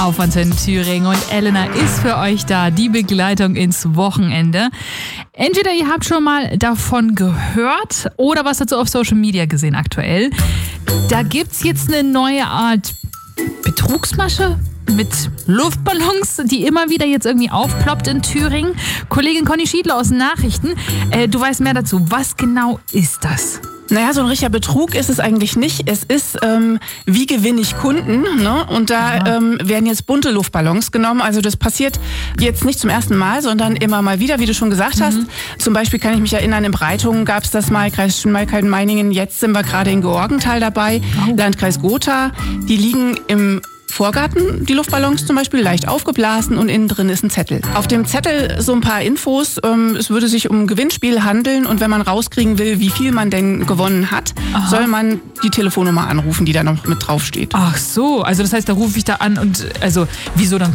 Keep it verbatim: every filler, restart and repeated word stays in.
auf Antenne Thüringen und Elena ist für euch da, die Begleitung ins Wochenende. Entweder ihr habt schon mal davon gehört oder was dazu auf Social Media gesehen aktuell. Da gibt's jetzt eine neue Art Betrugsmasche mit Luftballons, die immer wieder jetzt irgendwie aufploppt in Thüringen. Kollegin Conny Schiedler aus den Nachrichten, äh, du weißt mehr dazu. Was genau ist das? Naja, so ein richtiger Betrug ist es eigentlich nicht. Es ist, ähm, wie gewinne ich Kunden? Ne? Und da ähm, werden jetzt bunte Luftballons genommen. Also das passiert jetzt nicht zum ersten Mal, sondern immer mal wieder, wie du schon gesagt hast. Mhm. Zum Beispiel kann ich mich erinnern, in Breitungen gab es das mal, Kreis Schmalkalden-Meiningen. Jetzt sind wir gerade in Georgenthal dabei, oh. Landkreis Gotha. Die liegen im Vorgarten, die Luftballons zum Beispiel, leicht aufgeblasen und innen drin ist ein Zettel. Auf dem Zettel so ein paar Infos, ähm, es würde sich um ein Gewinnspiel handeln und wenn man rauskriegen will, wie viel man denn gewonnen hat, Aha. soll man die Telefonnummer anrufen, die da noch mit draufsteht. Ach so, also das heißt, da rufe ich da an und also wieso dann